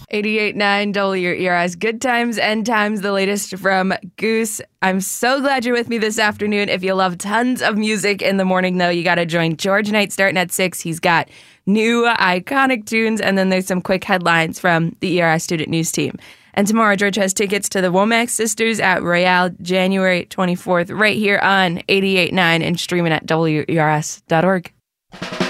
88.9 WERS. Good times, end times, the latest from Goose. I'm so glad you're with me this afternoon. If you love tons of music in the morning, though, you got to join George Knight starting at 6. He's got new iconic tunes, and then there's some quick headlines from the ERS Student News team. And tomorrow, George has tickets to the Womack Sisters at Royale, January 24th, right here on 88.9 and streaming at WERS.org.